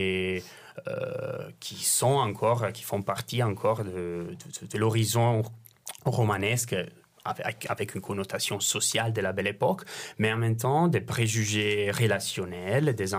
qui font partie encore de l'horizon romanesque, avec une connotation sociale de la Belle Époque, mais en même temps des préjugés relationnels, des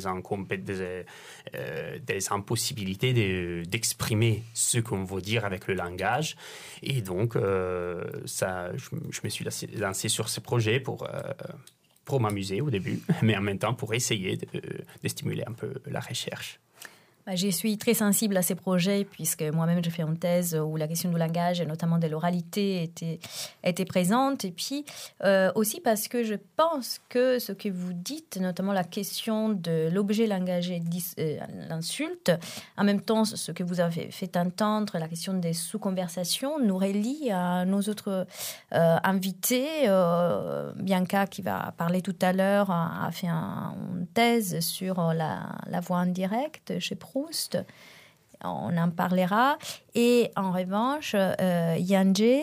impossibilités d'exprimer ce qu'on veut dire avec le langage. Et donc, je me suis lancé sur ce projet pour m'amuser au début, mais en même temps pour essayer de stimuler un peu la recherche. Je suis très sensible à ces projets puisque moi-même j'ai fait une thèse où la question du langage et notamment de l'oralité était présente, et puis aussi parce que je pense que ce que vous dites, notamment la question de l'objet langagé, l'insulte, en même temps ce que vous avez fait entendre, la question des sous-conversations, nous relie à nos autres invités. Bianca, qui va parler tout à l'heure, a fait une thèse sur la voix indirecte chez Proust. On en parlera. Et en revanche, Yandé,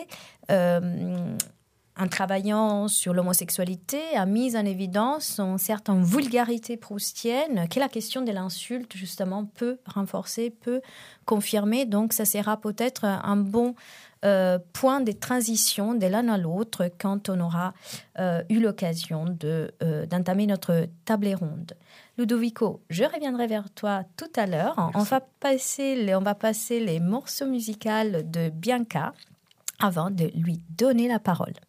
en travaillant sur l'homosexualité, a mis en évidence une certaine vulgarité proustienne que la question de l'insulte, justement, peut renforcer, peut confirmer. Donc, ça sera peut-être un bon point de transition de l'un à l'autre quand on aura eu l'occasion d'entamer notre table ronde. Ludovico, je reviendrai vers toi tout à l'heure. On va passer les morceaux musicaux de Bianca avant de lui donner la parole.